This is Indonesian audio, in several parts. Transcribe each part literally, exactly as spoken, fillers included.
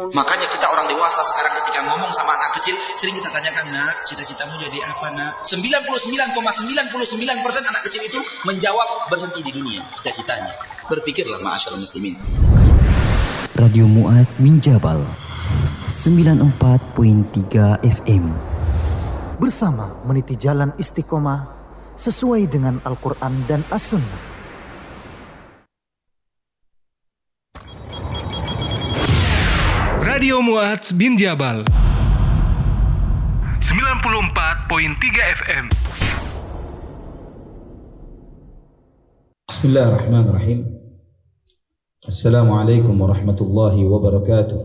Makanya kita orang dewasa sekarang ketika ngomong sama anak kecil, sering kita tanyakan, nak, cita-citamu jadi apa, nak? sembilan puluh sembilan koma sembilan sembilan persen anak kecil itu menjawab berhenti di dunia, cita-citanya. Berpikirlah ma'asyiral muslimin. Radio Mu'adz bin Jabal sembilan puluh empat koma tiga F M. Bersama meniti jalan istiqomah sesuai dengan Al-Quran dan As-Sunnah. Radio Mu'adz bin Jabal sembilan puluh empat koma tiga F M. Bismillahirrahmanirrahim. Assalamualaikum warahmatullahi wabarakatuh.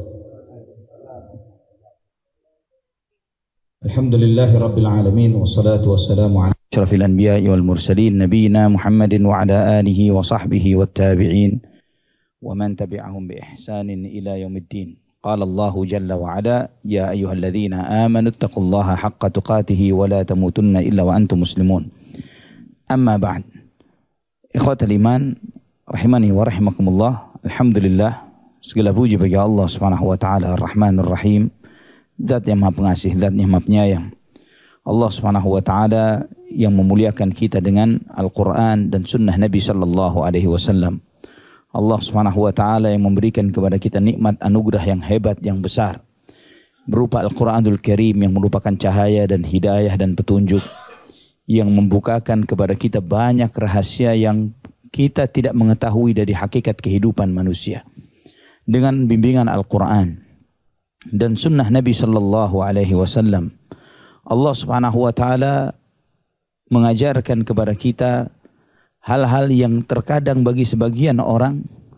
Alhamdulillahi rabbil alamin, wassalatu wassalamu ala asyrafil anbiya'i wal mursalin nabiyina Muhammadin wa ala alihi wa sahbihi wat tabi'in wa man tabi'ahum bi ihsanin ila yaumiddin. Qala Allahu jalla wa ala, ya ayyuhalladzina amanu taqullaha haqqa tuqatih wa la tamutunna illa wa antum muslimun. Amma ba'd. Ikhwatal iman, rahimani wa rahimakumullah. Alhamdulillah, segala puji bagi Allah Subhanahu wa taala Ar-Rahmanur Rahim, Zat yang Maha Pengasih, Zat yang Maha Penyayang. Allah Subhanahu wa taala yang memuliakan kita dengan Al-Qur'an dan sunnah Nabi sallallahu alaihi wasallam. Allah Subhanahu wa taala yang memberikan kepada kita nikmat anugerah yang hebat, yang besar, berupa Al-Qur'anul Karim yang merupakan cahaya dan hidayah dan petunjuk, yang membukakan kepada kita banyak rahasia yang kita tidak mengetahui dari hakikat kehidupan manusia. Dengan bimbingan Al-Qur'an dan sunnah Nabi sallallahu alaihi wasallam, Allah Subhanahu wa taala mengajarkan kepada kita hal-hal yang terkadang bagi sebagian orang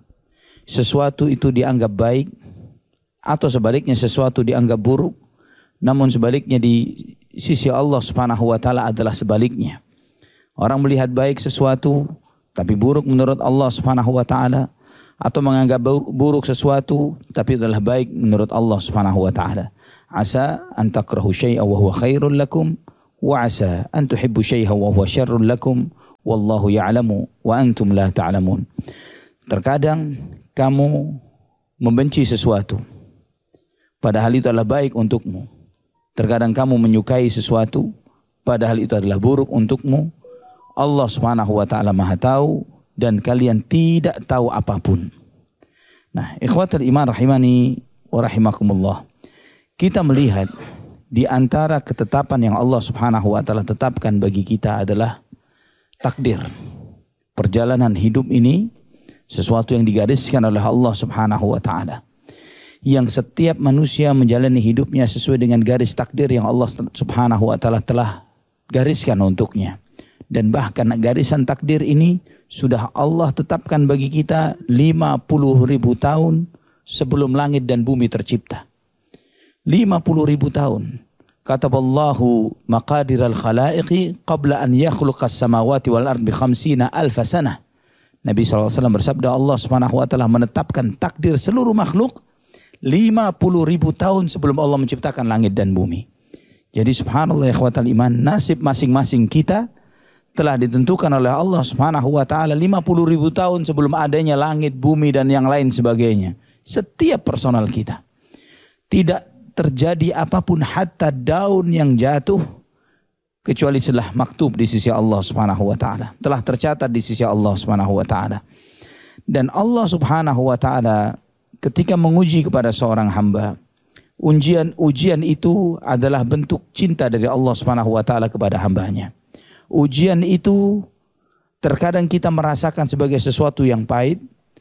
sesuatu itu dianggap baik, atau sebaliknya sesuatu dianggap buruk, namun sebaliknya di sisi Allah Subhanahu wa taala adalah sebaliknya. Orang melihat baik sesuatu tapi buruk menurut Allah Subhanahu wa taala, atau menganggap buruk sesuatu tapi adalah baik menurut Allah Subhanahu wa taala. Asa an takrahu syai'an wa huwa khairul lakum, wa asa an tuhibbu syai'an wa huwa syarrul lakum, wallahu ya'lamu wa antum la ta'lamun. Terkadang kamu membenci sesuatu padahal itu adalah baik untukmu. Terkadang kamu menyukai sesuatu padahal itu adalah buruk untukmu. Allah Subhanahu wa taala Maha tahu dan kalian tidak tahu apapun. Nah, ikhwatul iman rahimani wa rahimakumullah. Kita melihat di antara ketetapan yang Allah Subhanahu wa taala tetapkan bagi kita adalah takdir. Perjalanan hidup ini sesuatu yang digariskan oleh Allah Subhanahu wa taala, yang setiap manusia menjalani hidupnya sesuai dengan garis takdir yang Allah Subhanahu wa taala telah gariskan untuknya. Dan bahkan garisan takdir ini sudah Allah tetapkan bagi kita lima puluh ribu tahun sebelum langit dan bumi tercipta. lima puluh ribu tahun. Kataballahu maqadiral khalaiqi qabla an yakhluqas samawati wal ardi khamsina alfa sanah. Nabi shallallahu alaihi wasallam bersabda, Allah Subhanahu wa taala menetapkan takdir seluruh makhluk lima puluh ribu tahun sebelum Allah menciptakan langit dan bumi. Jadi subhanallah ikhwatal iman, nasib masing-masing kita telah ditentukan oleh Allah Subhanahu wa taala lima puluh ribu tahun sebelum adanya langit, bumi dan yang lain sebagainya. Setiap personal kita. Tidak terjadi apapun hatta daun yang jatuh kecuali telah maktub di sisi Allah Subhanahu wa taala, telah tercatat di sisi Allah Subhanahu wa taala. Dan Allah Subhanahu wa taala ketika menguji kepada seorang hamba, ujian-ujian itu adalah bentuk cinta dari Allah Subhanahu wa taala kepada hambanya. Ujian itu terkadang kita merasakan sebagai sesuatu yang pahit,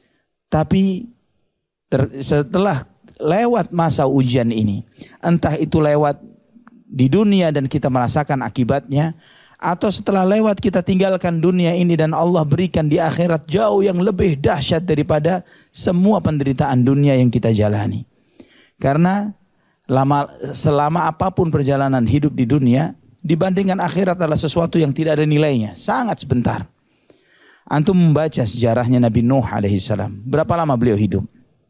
tapi ter, setelah lewat masa ujian ini, entah itu lewat di dunia dan kita merasakan akibatnya, atau setelah lewat kita tinggalkan dunia ini dan Allah berikan di akhirat jauh yang lebih dahsyat daripada semua penderitaan dunia yang kita jalani. Karena lama, selama apapun perjalanan hidup di dunia, dibandingkan akhirat adalah sesuatu yang tidak ada nilainya, sangat sebentar. Antum membaca sejarahnya Nabi Nuh alaihissalam. Berapa lama beliau hidup?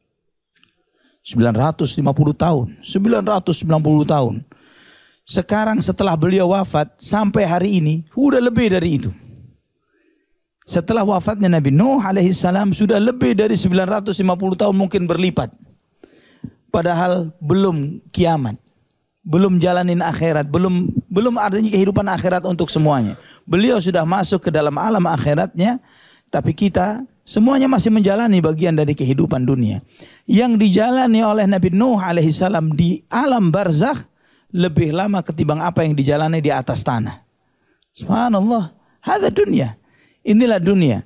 sembilan ratus lima puluh tahun. sembilan ratus sembilan puluh tahun. Sekarang setelah beliau wafat sampai hari ini sudah lebih dari itu. Setelah wafatnya Nabi Nuh alaihissalam sudah lebih dari sembilan ratus lima puluh tahun, mungkin berlipat. padahal belum kiamat, belum jalanin akhirat, belum belum adanya kehidupan akhirat untuk semuanya. Beliau sudah masuk ke dalam alam akhiratnya, tapi kita semuanya masih menjalani bagian dari kehidupan dunia. Yang dijalani oleh Nabi Nuh alaihissalam di alam barzakh lebih lama ketimbang apa yang dijalani di atas tanah. Subhanallah, hadza dunia. Inilah dunia.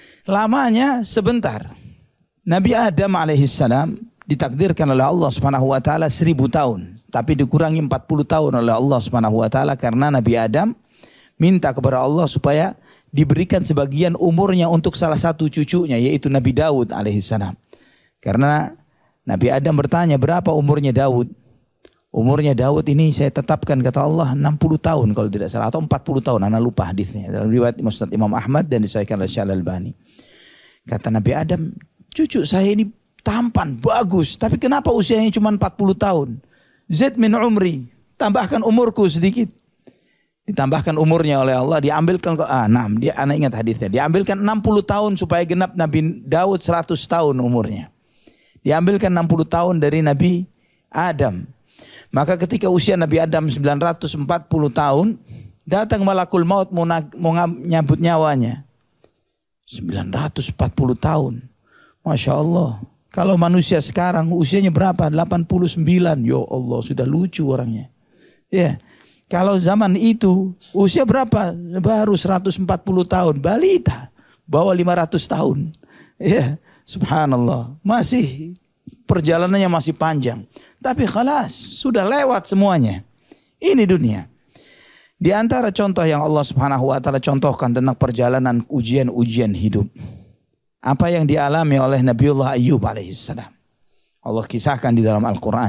Lamanya sebentar. Nabi Adam alaihissalam ditakdirkan oleh Allah Subhanahu wa taala seribu tahun, tapi dikurangi empat puluh tahun oleh Allah Subhanahu wa taala karena Nabi Adam minta kepada Allah supaya diberikan sebagian umurnya untuk salah satu cucunya, yaitu Nabi Daud alaihissalam. Karena Nabi Adam bertanya, berapa umurnya Daud? Umurnya Daud ini saya tetapkan, kata Allah, enam puluh tahun kalau tidak salah, atau empat puluh tahun, ana lupa hadisnya. Dalam riwayat Musnad Imam Ahmad dan disahihkan oleh Syekh Al-Albani. Kata Nabi Adam, cucu saya ini tampan, bagus, tapi kenapa usianya cuma empat puluh tahun? Zid min umri, tambahkan umurku sedikit. Ditambahkan umurnya oleh Allah, diambilkan ke ah, enam, dia anak ingat hadisnya. Diambilkan enam puluh tahun supaya genap Nabi Daud seratus tahun umurnya. Diambilkan enam puluh tahun dari Nabi Adam. Maka ketika usia Nabi Adam sembilan ratus empat puluh tahun, datang malakul maut mau nyabut nyawanya. sembilan ratus empat puluh tahun. Masya Allah. Kalau manusia sekarang usianya berapa? delapan puluh sembilan. Ya Allah, sudah lucu orangnya. Ya. Kalau zaman itu usia berapa? Baru seratus empat puluh tahun, balita, bawa lima ratus tahun. Ya, subhanallah. Masih perjalanannya masih panjang. Tapi khalas, sudah lewat semuanya. Ini dunia. Di antara contoh yang Allah Subhanahu wa taala contohkan tentang perjalanan ujian-ujian hidup, apa yang dialami oleh Nabiullah Ayyub alaihissalam. Allah kisahkan di dalam Al-Quran.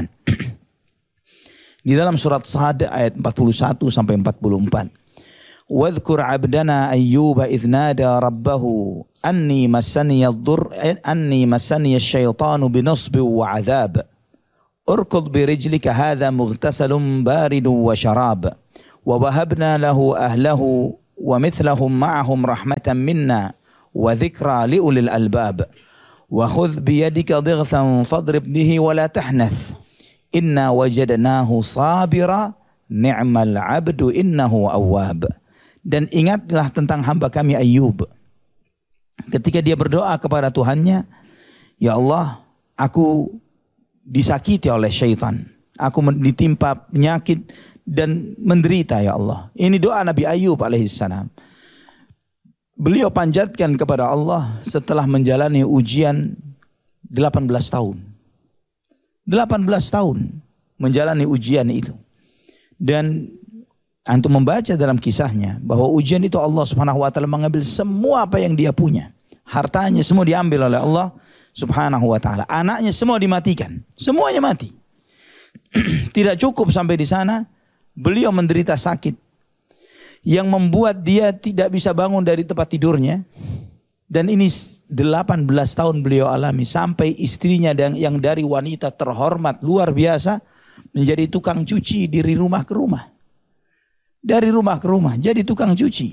Di dalam surat Sad ayat empat puluh satu sampai empat puluh empat. Wadhkur abdana Ayyuba idh nada rabbahu anni massaniya ad-dur anni massaniya asy-syaitanu binasbi wa 'adzab. Urkud bi rijlika hadha mughtasalun baridun wa syarab. Wa wahabna lahu ahlahu wa mithlahum ma'ahum rahmatan minna wa dhikra li ulil albab. Wa khudh bi yadika dhighfan fadrib bihi wa la tahnath. Inna wajadnahu sabira ni'mal abdu innahu awwab. Dan ingatlah tentang hamba kami Ayyub. Ketika dia berdoa kepada Tuhannya, ya Allah, aku disakiti oleh syaitan. Aku ditimpa penyakit dan menderita ya Allah. Ini doa Nabi Ayyub alaihissalam. Beliau panjatkan kepada Allah setelah menjalani ujian delapan belas tahun. delapan belas tahun menjalani ujian itu. Dan antum membaca dalam kisahnya bahwa ujian itu Allah Subhanahu wa taala mengambil semua apa yang dia punya. Hartanya semua diambil oleh Allah Subhanahu wa taala. Anaknya semua dimatikan. Semuanya mati. Tidak cukup sampai di sana, beliau menderita sakit yang membuat dia tidak bisa bangun dari tempat tidurnya. Dan ini delapan belas tahun beliau alami sampai istrinya yang dari wanita terhormat luar biasa menjadi tukang cuci dari rumah ke rumah. Dari rumah ke rumah jadi tukang cuci.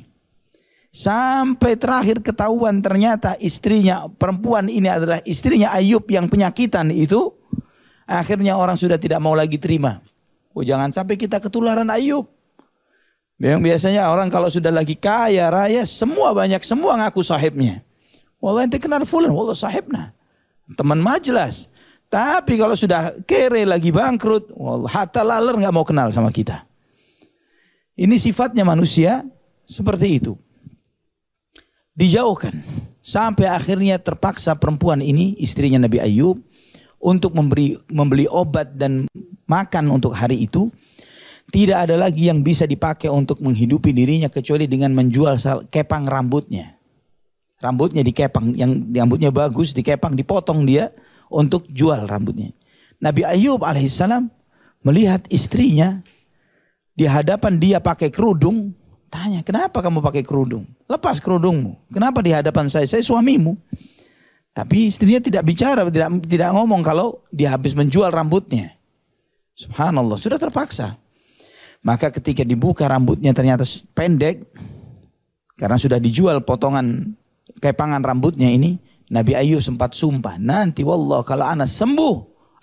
Sampai terakhir ketahuan ternyata istrinya perempuan ini adalah istrinya Ayyub yang penyakitan itu. Akhirnya orang sudah tidak mau lagi terima. Oh, jangan sampai kita ketularan Ayyub. Yang biasanya orang kalau sudah lagi kaya raya semua banyak semua ngaku sahibnya. Wallah ente kenal fulan, wallah sahibna. Teman majelis. Tapi kalau sudah kere lagi bangkrut, wallah hatta laler enggak mau kenal sama kita. Ini sifatnya manusia seperti itu. Dijauhkan sampai akhirnya terpaksa perempuan ini istrinya Nabi Ayyub untuk memberi membeli obat dan makan untuk hari itu. Tidak ada lagi yang bisa dipakai untuk menghidupi dirinya kecuali dengan menjual kepang rambutnya. Rambutnya dikepang, yang rambutnya bagus dikepang, dipotong dia untuk jual rambutnya. Nabi Ayyub alaihissalam melihat istrinya di hadapan dia pakai kerudung, tanya, kenapa kamu pakai kerudung? Lepas kerudungmu. Kenapa di hadapan saya? Saya suamimu. Tapi istrinya tidak bicara, tidak, tidak ngomong kalau dia habis menjual rambutnya. Subhanallah, sudah terpaksa. Maka ketika dibuka rambutnya ternyata pendek, karena sudah dijual potongan kepangan rambutnya ini, Nabi Ayyub sempat sumpah, nanti wallah kalau ana sembuh,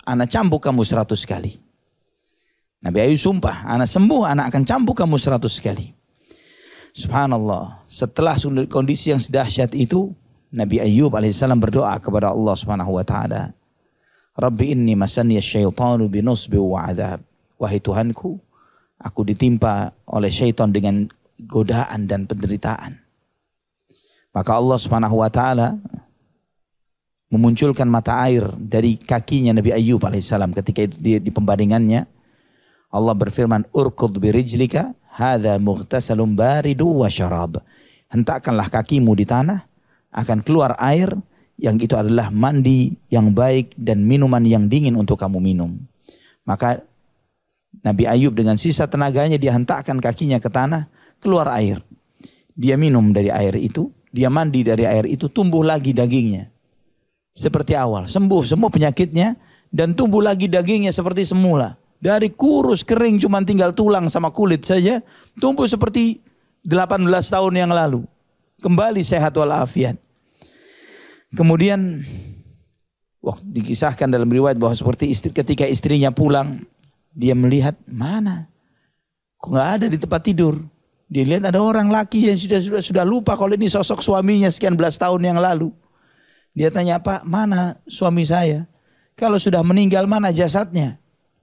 ana cambuk kamu seratus kali. Nabi Ayub sumpah, ana sembuh, ana akan cambuk kamu seratus kali. Subhanallah, setelah kondisi yang sedahsyat itu, Nabi Ayub alaihissalam berdoa kepada Allah subhanahu wa ta'ala. Rabbi inni masaniya syaitanu binusbi wa adhab. Wahai Tuhanku, aku ditimpa oleh syaitan dengan godaan dan penderitaan. Maka Allah subhanahu wa ta'ala memunculkan mata air dari kakinya Nabi Ayub alaihissalam. Ketika itu di, di pembandingannya, Allah berfirman, urkud birijlika, hadha mughtasalun baridu wa syarab. Hentakkanlah kakimu di tanah, akan keluar air, yang itu adalah mandi yang baik dan minuman yang dingin untuk kamu minum. Maka Nabi Ayub dengan sisa tenaganya dia hentakkan kakinya ke tanah, keluar air. Dia minum dari air itu, dia mandi dari air itu, tumbuh lagi dagingnya. Seperti awal, sembuh semua penyakitnya dan tumbuh lagi dagingnya seperti semula. Dari kurus kering cuma tinggal tulang sama kulit saja, tumbuh seperti delapan belas tahun yang lalu. Kembali sehat walafiat. Kemudian waktu dikisahkan dalam riwayat bahwa seperti istri, ketika istrinya pulang, dia melihat mana? Kok nggak ada di tempat tidur? Dia lihat ada orang laki yang sudah sudah sudah lupa kalau ini sosok suaminya sekian belas tahun yang lalu. Dia tanya, Pak, mana suami saya? Kalau sudah meninggal, mana jasadnya?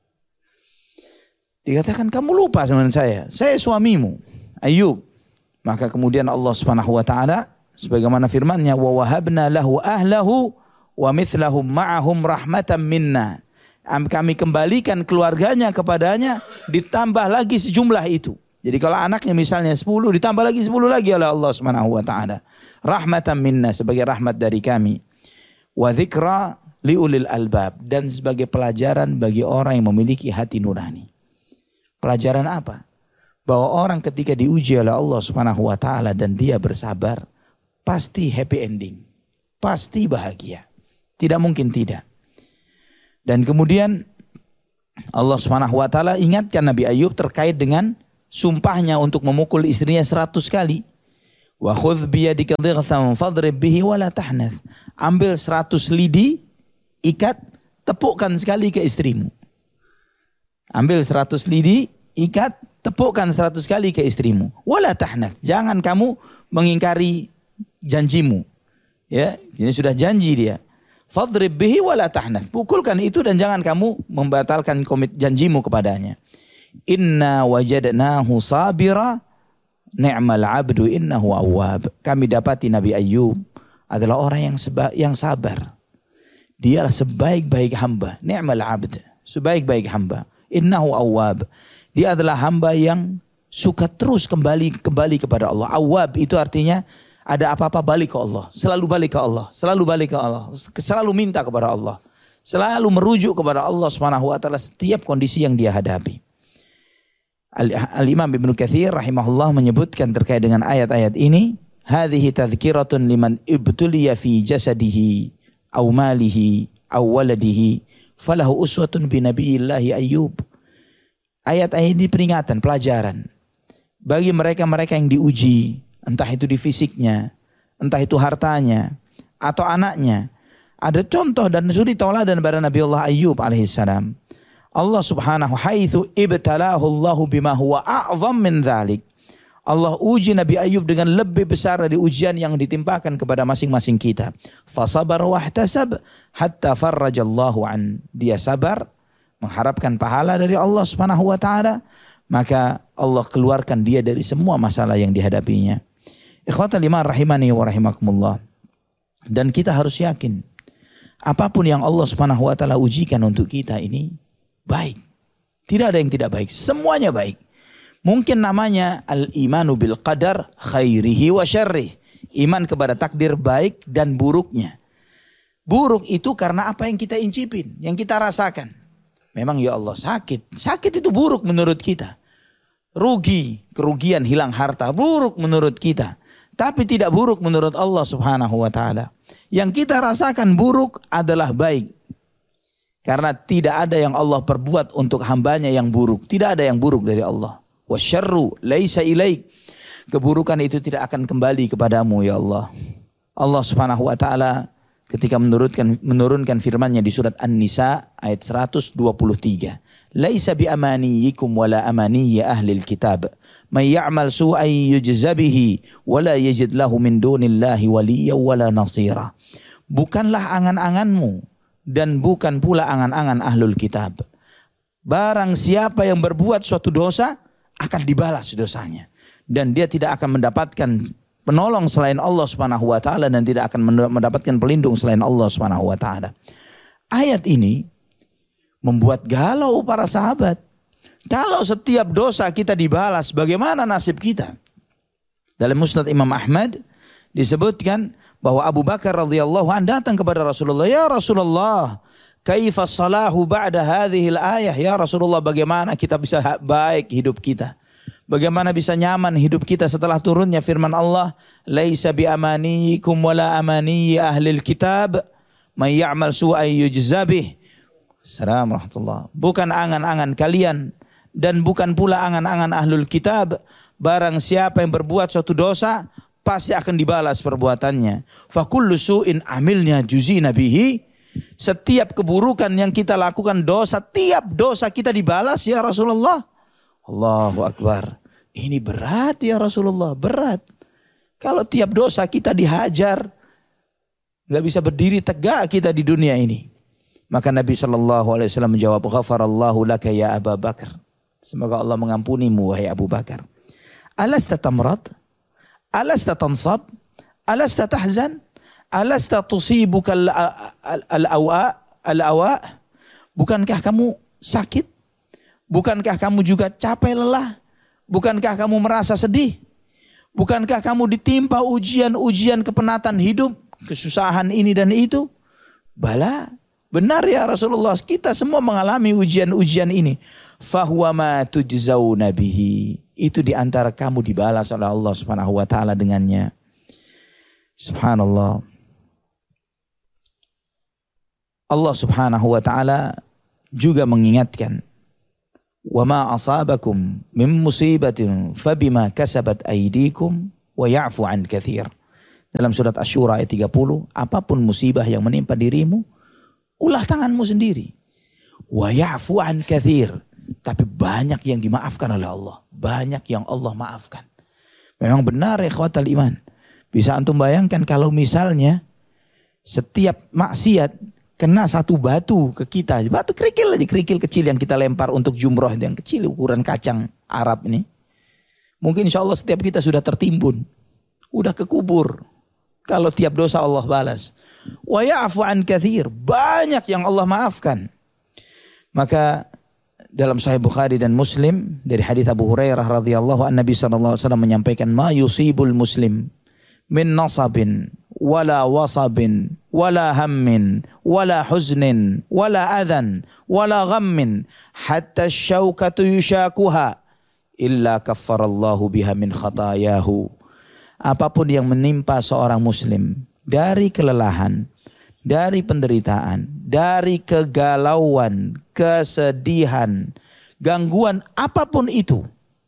Dikatakan, kamu lupa sama saya. Saya suamimu, Ayub. Maka kemudian Allah Subhanahu wa taala sebagaimana firman-Nya, wa wahabna lahu ahlahu wa mithlahum ma'ahum rahmatan minna. Kami kembalikan keluarganya kepadanya, ditambah lagi sejumlah itu. Jadi kalau anaknya misalnya sepuluh, ditambah lagi sepuluh lagi oleh Allah Subhanahu wa taala. Rahmatan minna, sebagai rahmat dari kami. Wa dzikra liulil albab, dan sebagai pelajaran bagi orang yang memiliki hati nurani. Pelajaran apa? Bahwa orang ketika diuji oleh Allah Subhanahu wa taala dan dia bersabar, pasti happy ending. Pasti bahagia. Tidak mungkin tidak. Dan kemudian Allah Subhanahu wa taala ingatkan Nabi Ayub terkait dengan sumpahnya untuk memukul istrinya seratus kali. Wa khudh bi yadika dhighsan fadrib bihi wa la tahnath. Ambil seratus lidi, ikat, tepukkan sekali ke istrimu. Ambil seratus lidi, ikat, tepukkan seratus kali ke istrimu. Wa la tahnath. Jangan kamu mengingkari janjimu. Ya, ini sudah janji dia. Fadrib bihi wa la tahnath. Pukulkan itu dan jangan kamu membatalkan komit janjimu kepadanya. Inna wajadnahu sabira ni'mal abdu innahu awwab. Kami dapati Nabi Ayub adalah orang yang seba, yang sabar. Dialah sebaik-baik hamba. Ni'mal abd, sebaik-baik hamba. Innahu awwab. Dia adalah hamba yang suka terus kembali kembali kepada Allah. Awwab itu artinya ada apa-apa balik ke Allah, selalu balik ke Allah, selalu balik ke Allah, selalu minta kepada Allah, selalu merujuk kepada Allah Subhanahu wa taala setiap kondisi yang dia hadapi. Al-Imam Ibnu Katsir rahimahullah menyebutkan terkait dengan ayat-ayat ini, hadhihi tadhkiratun liman ibtuliya fi jasadihi aw malihi aw waladihi falahu uswatun bi nabiyillahi Ayyub. Ayat-ayat ini peringatan, pelajaran bagi mereka-mereka yang diuji, entah itu di fisiknya, entah itu hartanya atau anaknya. Ada contoh dan suri tauladan pada Nabi Allah Ayyub alaihissalam. Allah subhanahu haitsu ibtalahu Allahu bima huwa a'zam min dzalik. Allah uji Nabi Ayub dengan lebih besar dari ujian yang ditimpakan kepada masing-masing kita. Fasabar wahtasab hatta farrajallahu an. Dia sabar, mengharapkan pahala dari Allah Subhanahu wa taala, maka Allah keluarkan dia dari semua masalah yang dihadapinya. Ikhwatal iman rahimani wa rahimakumullah. Dan kita harus yakin, apapun yang Allah Subhanahu wa taala ujikan untuk kita ini baik. Tidak ada yang tidak baik. Semuanya baik. Mungkin namanya al-imanu bil qadar khairihi wa syarrih. Iman kepada takdir baik dan buruknya. Buruk itu karena apa yang kita incipin, yang kita rasakan. Memang ya Allah sakit. Sakit itu buruk menurut kita. Rugi, kerugian, hilang harta, buruk menurut kita. Tapi tidak buruk menurut Allah Subhanahu wa taala. Yang kita rasakan buruk adalah baik. Karena tidak ada yang Allah perbuat untuk hambanya yang buruk. Tidak ada yang buruk dari Allah. Wasyarru laisa ilaik. Keburukan itu tidak akan kembali kepadamu ya Allah. Allah Subhanahu wa taala ketika menurunkan menurunkan firman-Nya di surat An-Nisa ayat seratus dua puluh tiga. Laisa bi amaniyikum wala amaniyi ahlil kitab. May ya'mal su'an yujza bihi wala yajid lahu min dunillahi waliyyan wala nasira. Bukanlah angan-anganmu dan bukan pula angan-angan ahlul kitab. Barang siapa yang berbuat suatu dosa akan dibalas dosanya, dan dia tidak akan mendapatkan penolong selain Allah Subhanahu wa taala dan tidak akan mendapatkan pelindung selain Allah Subhanahu wa taala. Ayat ini membuat galau para sahabat. Kalau setiap dosa kita dibalas, bagaimana nasib kita? Dalam Musnad Imam Ahmad disebutkan bahwa Abu Bakar radhiyallahu anhu datang kepada Rasulullah, "Ya Rasulullah, kaifa salahu ba'da hadhil ayah?" Ya Rasulullah, bagaimana kita bisa baik hidup kita? Bagaimana bisa nyaman hidup kita setelah turunnya firman Allah, "Laisa bi amaniyikum wala amaniyi ahlil kitab, may ya'mal su'an yujza bih." Assalamualaikum warahmatullahi. Bukan angan-angan kalian dan bukan pula angan-angan ahlul kitab. Barang siapa yang berbuat suatu dosa, pasti akan dibalas perbuatannya. Fa kullu su'in amilnya juzina bihi. Setiap keburukan yang kita lakukan dosa, tiap dosa kita dibalas ya Rasulullah. Allahu Akbar. Ini berat ya Rasulullah, berat. Kalau tiap dosa kita dihajar, gak bisa berdiri tegak kita di dunia ini. Maka Nabi shallallahu alaihi wasallam menjawab, "Ghafarallahu laka ya Abu Bakar." Semoga Allah mengampunimu wahai Abu Bakar. Alasta tamrad? Alasta tansab? Alasta tahzan? Alasta tusibuka al-awa? Al-awa? Bukankah kamu sakit? Bukankah kamu juga capek lelah? Bukankah kamu merasa sedih? Bukankah kamu ditimpa ujian-ujian kepenatan hidup, kesusahan ini dan itu? Bala, benar ya Rasulullah, kita semua mengalami ujian-ujian ini. Fahuwa ma tujzauna bihi. Itu diantara kamu dibalas oleh Allah Subhanahu wa taala dengannya. Subhanallah. Allah Subhanahu wa taala juga mengingatkan, "Wa ma asabakum min musibatin fabima kasabat aydikum wa ya'fu an katsir." Dalam surat Asy-Syura ayat tiga puluh, apapun musibah yang menimpa dirimu, ulah tanganmu sendiri. Wa ya'fu an katsir, tapi banyak yang dimaafkan oleh Allah, banyak yang Allah maafkan. Memang benar ya ikhwatal iman. Bisa antum bayangkan kalau misalnya setiap maksiat kena satu batu ke kita, batu kerikil aja, kerikil kecil yang kita lempar untuk jumroh, yang kecil ukuran kacang Arab ini. Mungkin insya Allah setiap kita sudah tertimbun, udah kekubur. Kalau tiap dosa Allah balas. Wa ya'fu an katsir, banyak yang Allah maafkan. Maka dalam Sahih Bukhari dan Muslim dari hadis Abu Hurairah radhiyallahu anhu, Nabi sallallahu alaihi wasallam menyampaikan, "Ma yusibul muslim min nasabin wala wasabin wala hammin wala huznin wala adhan wala ghammin hatta syaukatu yushakuha illa kaffarallahu biha min khatayahu." Apapun yang menimpa seorang muslim dari kelelahan, dari penderitaan, dari kegalauan, kesedihan, gangguan apapun itu,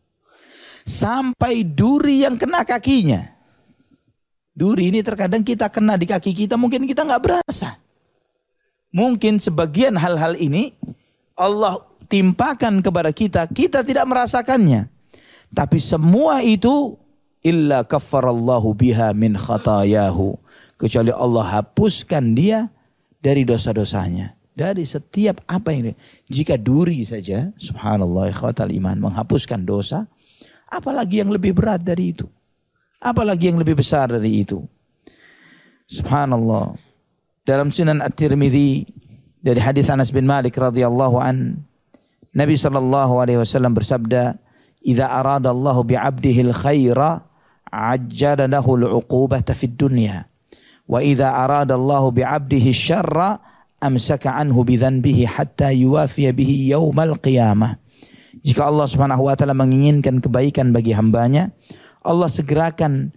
sampai duri yang kena kakinya. Duri ini terkadang kita kena di kaki kita, mungkin kita nggak berasa. Mungkin sebagian hal-hal ini Allah timpakan kepada kita, kita tidak merasakannya. Tapi semua itu illa kaffarallahu biha min khatayahu, kecuali Allah hapuskan dia dari dosa-dosanya, dari setiap apa ini. Jika duri saja, subhanallah ikhwatal iman, menghapuskan dosa, apalagi yang lebih berat dari itu, apalagi yang lebih besar dari itu. Subhanallah. Dalam Sunan At-Tirmidzi dari hadis Anas bin Malik radhiyallahu an, Nabi sallallahu alaihi wasallam bersabda, "Idza arada Allahu bi'abdihi al-khaira ajjala lahu al-'uqubata fid dunya, wa idza arada Allahu bi'abdihi asy-syarra amsaka anhu bi dhanbihi hatta yuwafiya bihi yaumal qiyamah." Jika Allah Subhanahu wa taala menginginkan kebaikan bagi hambanya, Allah segerakan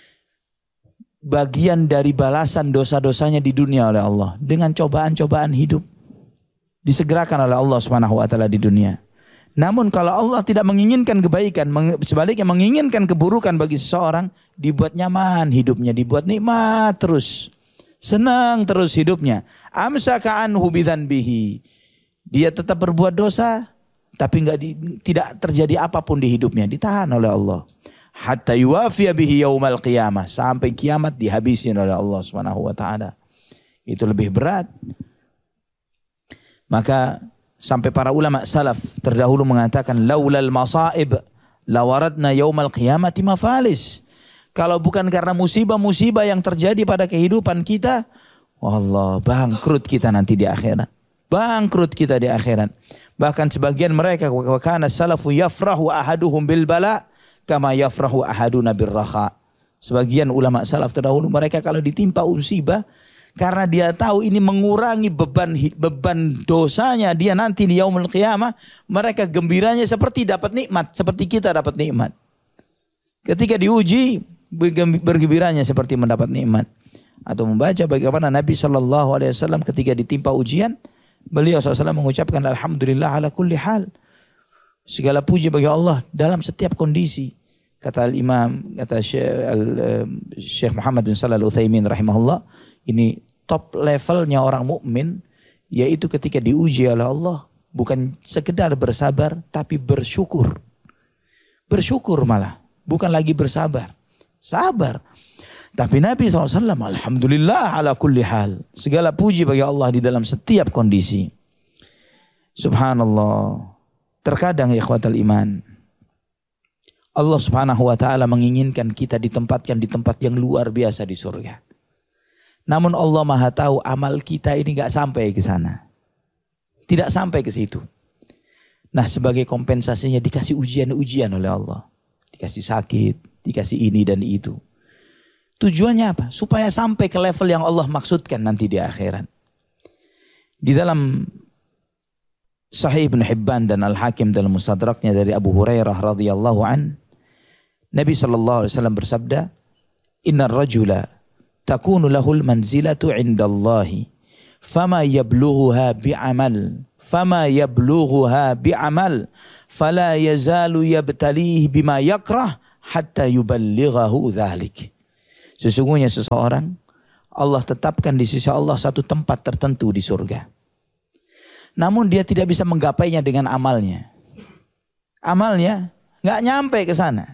bagian dari balasan dosa-dosanya di dunia oleh Allah dengan cobaan-cobaan hidup. Disegerakan oleh Allah Subhanahu wa taala di dunia. Namun kalau Allah tidak menginginkan kebaikan, sebaliknya menginginkan keburukan bagi seseorang, dibuat nyaman hidupnya, dibuat nikmat terus Senang terus hidupnya. Amsaka anhu bidzanbihi. Dia tetap berbuat dosa, tapi enggak di, tidak terjadi apapun di hidupnya, ditahan oleh Allah. Hatta yuwafiya bihi yaumal qiyamah, sampai kiamat dihabisin oleh Allah Subhanahu wa taala. Itu lebih berat. Maka sampai para ulama salaf terdahulu mengatakan laulal masaib lawaradna yaumal qiyamati mafalis. Kalau bukan karena musibah-musibah yang terjadi pada kehidupan kita, wallah bangkrut kita nanti di akhirat. Bangkrut kita di akhirat. Bahkan sebagian mereka wa kana salafu yafrahu ahaduhum bil bala kama yafrahu ahaduna bir raha. Sebagian ulama salaf terdahulu mereka kalau ditimpa musibah, karena dia tahu ini mengurangi beban beban dosanya dia nanti di yaumul qiyamah, mereka gembiranya seperti dapat nikmat, seperti kita dapat nikmat. Ketika diuji, bergembiranya seperti mendapat nikmat. Atau membaca bagaimana Nabi shallallahu alaihi wasallam ketika ditimpa ujian, beliau shallallahu alaihi wasallam mengucapkan alhamdulillah ala kulli hal. Segala puji bagi Allah dalam setiap kondisi. Kata al-Imam, kata Syekh Muhammad bin Shalih Al-Utsaimin rahimahullah, ini top levelnya orang mukmin, yaitu ketika diuji oleh Allah bukan sekedar bersabar tapi bersyukur. Bersyukur malah, bukan lagi bersabar. Sabar. Tapi Nabi shallallahu alaihi wasallam alhamdulillah ala kulli hal. Segala puji bagi Allah di dalam setiap kondisi. Subhanallah. Terkadang ikhwatal iman, Allah subhanahu wa ta'ala menginginkan kita ditempatkan di tempat yang luar biasa di surga. Namun Allah maha tahu amal kita ini gak sampai ke sana. Tidak sampai ke situ. Nah, sebagai kompensasinya dikasih ujian-ujian oleh Allah. Dikasih sakit, dikasih ini dan itu. Tujuannya apa? Supaya sampai ke level yang Allah maksudkan nanti di akhirat. Di dalam Sahih Ibn Hibban dan Al-Hakim dalam Mustadraknya dari Abu Hurairah radhiyallahu an, Nabi sallallahu alaihi wasallam bersabda, "Innar rajula takunu lahul manzilatu 'indallahi, fama yablughuha bi'amal, fama yablughuha bi'amal, fala yazalu yabtalihi bima yakrah hatta yuballighahu dzalik." Sesungguhnya seseorang Allah tetapkan di sisi Allah satu tempat tertentu di surga. Namun dia tidak bisa menggapainya dengan amalnya. Amalnya nggak nyampe ke sana.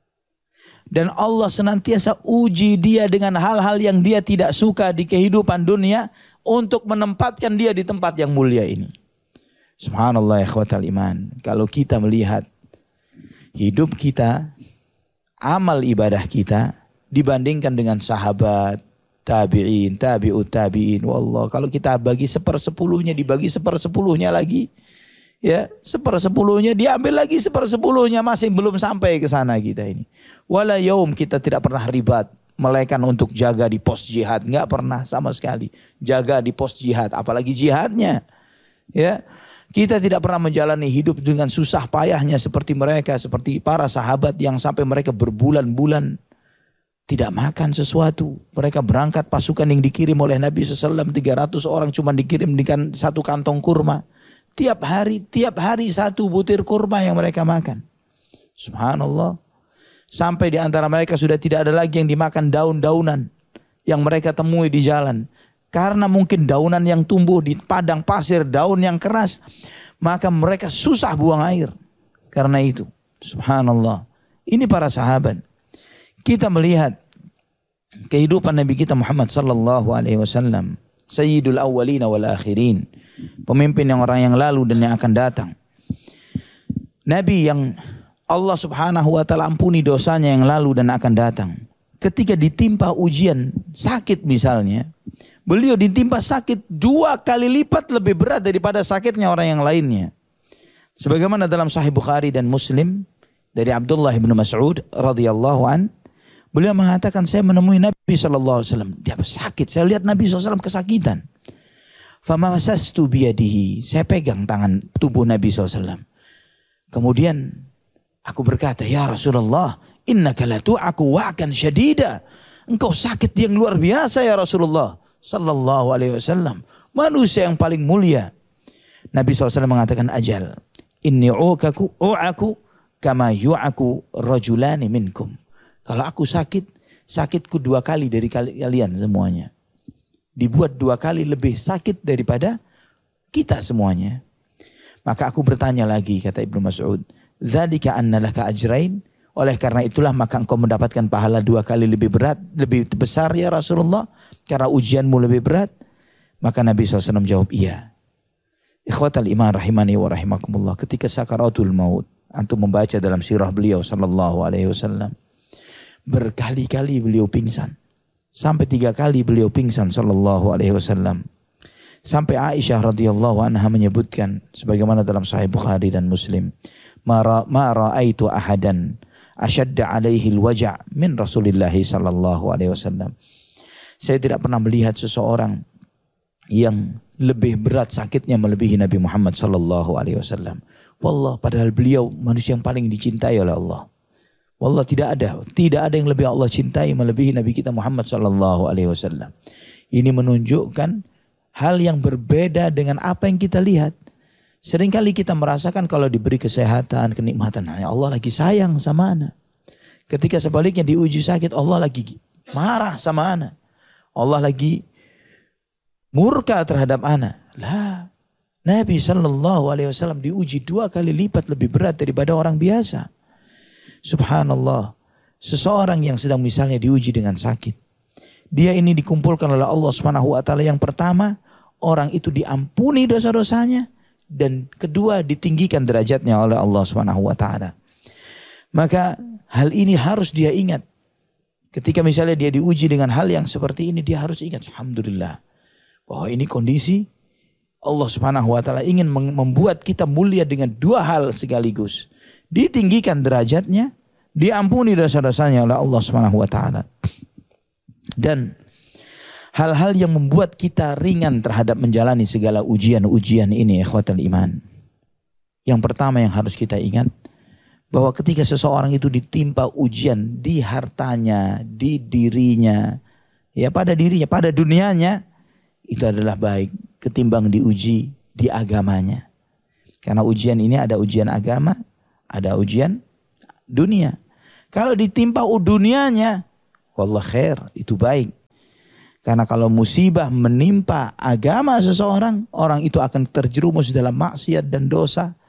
Dan Allah senantiasa uji dia dengan hal-hal yang dia tidak suka di kehidupan dunia untuk menempatkan dia di tempat yang mulia ini. Subhanallah ikhwatal iman. Kalau kita melihat hidup kita, amal ibadah kita dibandingkan dengan sahabat, tabi'in, tabi'ut tabi'in, wallah, kalau kita bagi sepersepuluhnya, dibagi sepersepuluhnya lagi, ya, sepersepuluhnya diambil lagi sepersepuluhnya, masih belum sampai ke sana kita ini. Wala yaum kita tidak pernah ribat, melainkan untuk jaga di pos jihad, enggak pernah sama sekali jaga di pos jihad, apalagi jihadnya, ya. Kita tidak pernah menjalani hidup dengan susah payahnya seperti mereka, seperti para sahabat yang sampai mereka berbulan-bulan tidak makan sesuatu. Mereka berangkat pasukan yang dikirim oleh Nabi shallallahu alaihi wasallam, tiga ratus orang cuma dikirim dengan satu kantong kurma. Tiap hari, tiap hari satu butir kurma yang mereka makan. Subhanallah. Sampai di antara mereka sudah tidak ada lagi yang dimakan daun-daunan yang mereka temui di jalan. Karena mungkin daunan yang tumbuh di padang pasir, daun yang keras, maka mereka susah buang air. Karena itu, subhanallah. Ini para sahabat. Kita melihat kehidupan Nabi kita Muhammad sallallahu alaihi wasallam, Sayyidul Awwalin wal Akhirin, pemimpin yang orang yang lalu dan yang akan datang. Nabi yang Allah Subhanahu wa taala ampuni dosanya yang lalu dan akan datang. Ketika ditimpa ujian sakit misalnya, beliau ditimpa sakit dua kali lipat lebih berat daripada sakitnya orang yang lainnya. Sebagaimana dalam Sahih Bukhari dan Muslim dari Abdullah bin Mas'ud radhiyallahu an, beliau mengatakan, saya menemui Nabi shallallahu alaihi wasallam. Dia sakit. Saya lihat Nabi shallallahu alaihi wasallam kesakitan. Famasastu biyadihi. Saya pegang tangan tubuh Nabi shallallahu alaihi wasallam. Kemudian aku berkata, ya Rasulullah, innaka la tu'aku wa'kan syadida. Engkau sakit yang luar biasa ya Rasulullah sallallahu alaihi wasallam. Manusia yang paling mulia. Nabi shallallahu alaihi wasallam mengatakan, ajal. Inni u'aku u'aku kama yu'aku rajulani minkum. Kalau aku sakit, sakitku dua kali dari kalian semuanya. dibuat dua kali lebih sakit daripada kita semuanya. Maka aku bertanya lagi, kata Ibnu Mas'ud, dzalika anna laka ajrain, oleh karena itulah maka engkau mendapatkan pahala dua kali lebih berat, lebih besar ya Rasulullah, karena ujianmu lebih berat. Maka Nabi shallallahu alaihi wasallam jawab, iya. Ikhwatal iman rahimani wa rahimakumullah, ketika sakaratul maut, antum membaca dalam sirah beliau sallallahu alaihi wasallam, berkali-kali beliau pingsan. Sampai tiga kali beliau pingsan sallallahu alaihi wasallam. Sampai Aisyah radhiyallahu anha menyebutkan sebagaimana dalam Sahih Bukhari dan Muslim, ma ra'aitu ahadan ashadda alaihi alwaja' min Rasulillah sallallahu alaihi wasallam. Saya tidak pernah melihat seseorang yang lebih berat sakitnya melebihi Nabi Muhammad sallallahu alaihi wasallam. Wallah, padahal beliau manusia yang paling dicintai oleh Allah. Wallah, tidak ada, tidak ada yang lebih Allah cintai melebihi Nabi kita Muhammad sallallahu alaihi wasallam. Ini menunjukkan hal yang berbeda dengan apa yang kita lihat. Seringkali kita merasakan kalau diberi kesehatan, kenikmatan, Allah lagi sayang sama ana. Ketika sebaliknya diuji sakit, Allah lagi marah sama ana. Allah lagi murka terhadap ana. Lah, Nabi sallallahu alaihi wasallam diuji dua kali lipat lebih berat daripada orang biasa. Subhanallah, seseorang yang sedang misalnya diuji dengan sakit, dia ini dikumpulkan oleh Allah Subhanahu wa taala. Yang pertama, orang itu diampuni dosa-dosanya, dan kedua, ditinggikan derajatnya oleh Allah Subhanahu wa taala. Maka hal ini harus dia ingat. Ketika misalnya dia diuji dengan hal yang seperti ini, dia harus ingat, alhamdulillah, bahwa ini kondisi Allah Subhanahu wa taala ingin membuat kita mulia dengan dua hal sekaligus. Ditinggikan derajatnya, diampuni dosa-dosanya oleh Allah Subhanahu wa taala. Dan hal-hal yang membuat kita ringan terhadap menjalani segala ujian-ujian ini, ikhwatal iman. Yang pertama yang harus kita ingat, bahwa ketika seseorang itu ditimpa ujian di hartanya, di dirinya, ya pada dirinya, pada dunianya, itu adalah baik ketimbang diuji di agamanya. Karena ujian ini ada ujian agama, ada ujian dunia. Kalau ditimpa dunianya, wallah khair, itu baik. Karena kalau musibah menimpa agama seseorang, orang itu akan terjerumus dalam maksiat dan dosa.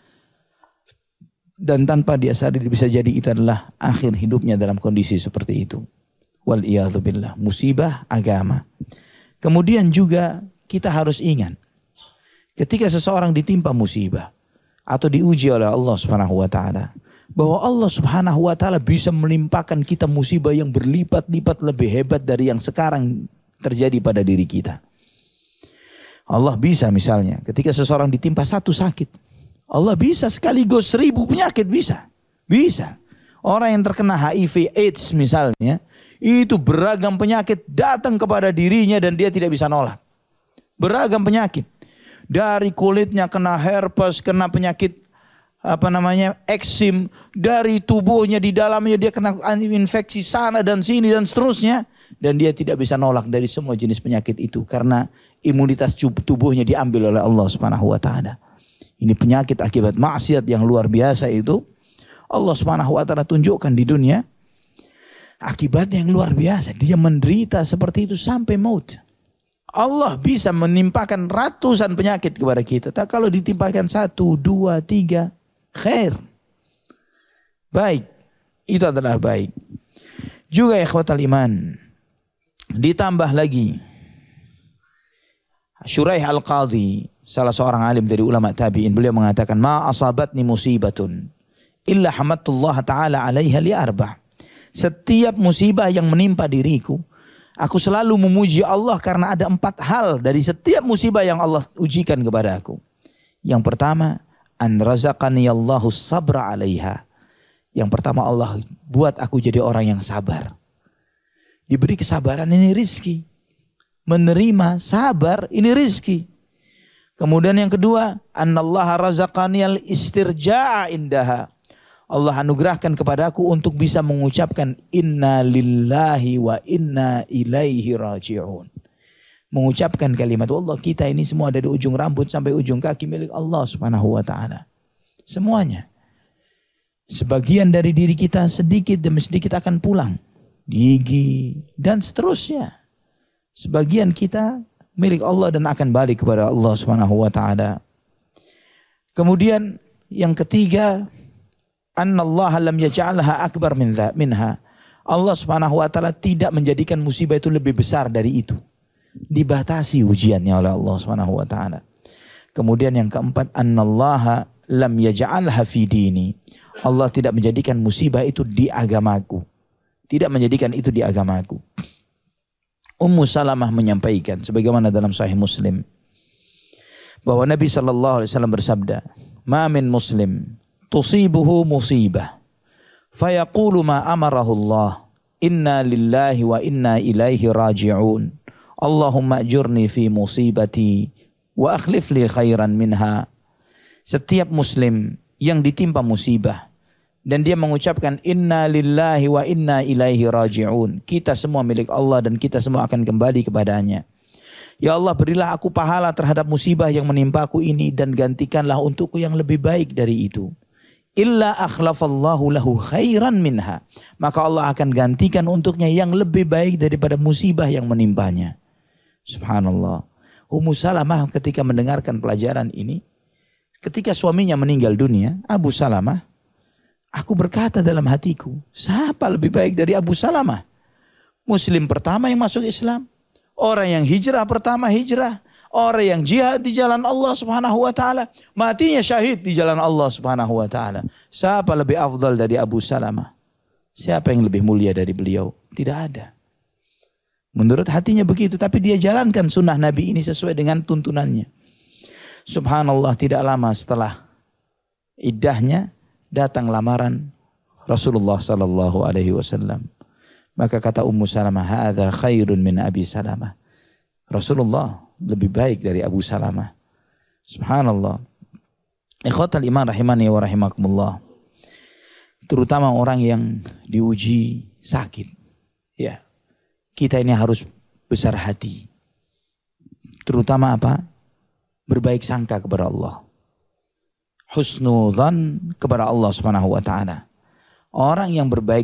Dan tanpa dia sadar bisa jadi itu adalah akhir hidupnya dalam kondisi seperti itu. Wal'iyadzubillah, musibah agama. Kemudian juga kita harus ingat, ketika seseorang ditimpa musibah atau diuji oleh Allah Subhanahu wa taala, bahwa Allah Subhanahu wa taala bisa melimpahkan kita musibah yang berlipat-lipat lebih hebat dari yang sekarang terjadi pada diri kita. Allah bisa misalnya ketika seseorang ditimpa satu sakit, Allah bisa sekaligus seribu penyakit, bisa. Bisa. Orang yang terkena H I V AIDS misalnya, itu beragam penyakit datang kepada dirinya dan dia tidak bisa nolak. Beragam penyakit. Dari kulitnya kena herpes, kena penyakit apa namanya eksim, dari tubuhnya di dalamnya dia kena infeksi sana dan sini dan seterusnya, dan dia tidak bisa nolak dari semua jenis penyakit itu karena imunitas tubuhnya diambil oleh Allah Subhanahu wa taala. Ini penyakit akibat maksiat yang luar biasa itu Allah Subhanahu wa taala tunjukkan di dunia. Akibatnya yang luar biasa, dia menderita seperti itu sampai maut. Allah bisa menimpakan ratusan penyakit kepada kita. Tak kalau ditimpakan satu, dua, tiga, khair. Baik. Itu adalah baik. Juga ikhwatal iman. Ditambah lagi. Syuraih Al-Qadhi, salah seorang alim dari ulama tabi'in, beliau mengatakan, ma asabatni musibatun illa hamadullah ta'ala alaiha li arba'. Setiap musibah yang menimpa diriku, aku selalu memuji Allah karena ada empat hal dari setiap musibah yang Allah ujikan kepada aku. Yang pertama, an razaqani Allahu sabra alaiha. Yang pertama, Allah buat aku jadi orang yang sabar. Diberi kesabaran, ini rizki. Menerima sabar, ini rizki. Kemudian yang kedua, annallaha razaqani al istirja'a indaha. Allah anugerahkan kepadaku untuk bisa mengucapkan inna lillahi wa inna ilaihi raji'un. Mengucapkan kalimat Allah, kita ini semua dari ujung rambut sampai ujung kaki milik Allah Subhanahu wa taala. Semuanya. Sebagian dari diri kita sedikit demi sedikit akan pulang. Gigi dan seterusnya. Sebagian kita milik Allah dan akan balik kepada Allah Subhanahu wa taala. Kemudian yang ketiga, annallaha lam yaj'alha akbar min minha. Allah Subhanahu wa taala tidak menjadikan musibah itu lebih besar dari itu. Dibatasi ujiannya oleh Allah Subhanahu wa taala. Kemudian yang keempat, annallaha lam yaj'alha fi dini. Allah tidak menjadikan musibah itu di agamaku. Tidak menjadikan itu di agamaku. Ummu Salamah menyampaikan sebagaimana dalam Sahih Muslim bahwa Nabi sallallahu alaihi wasallam bersabda, "Ma min muslim tusibuhu musibah fayaqulu ma amarahu Allah, inna lillahi wa inna ilaihi raji'un. Allahumma ajurni fi musibati wa akhlif li khairan minha." Setiap muslim yang ditimpa musibah dan dia mengucapkan inna lillahi wa inna ilaihi raji'un, kita semua milik Allah dan kita semua akan kembali kepadanya. Ya Allah, berilah aku pahala terhadap musibah yang menimpaku ini dan gantikanlah untukku yang lebih baik dari itu. Illa akhlafallahu lahu khairan minha, maka Allah akan gantikan untuknya yang lebih baik daripada musibah yang menimpanya. Subhanallah. Ummu Salamah ketika mendengarkan pelajaran ini, ketika suaminya meninggal dunia, Abu Salamah, aku berkata dalam hatiku, siapa lebih baik dari Abu Salamah? Muslim pertama yang masuk Islam, orang yang hijrah pertama hijrah, orang yang jihad di jalan Allah Subhanahu wa taala, matinya syahid di jalan Allah Subhanahu wa taala. Siapa lebih afdal dari Abu Salamah? Siapa yang lebih mulia dari beliau? Tidak ada. Menurut hatinya begitu, tapi dia jalankan sunnah Nabi ini sesuai dengan tuntunannya. Subhanallah, tidak lama setelah iddahnya datang lamaran Rasulullah sallallahu alaihi wasallam. Maka kata Ummu Salamah, "Hadza khairun min Abi Salamah." Rasulullah lebih baik dari Abu Salamah. Subhanallah. Ikhwatal iman rahimani wa rahimakumullah. Terutama orang yang diuji sakit. Ya. Kita ini harus besar hati. Terutama apa? Berbaik sangka kepada Allah. Husnudzan kepada Allah Subhanahu wa taala. Orang yang berbaik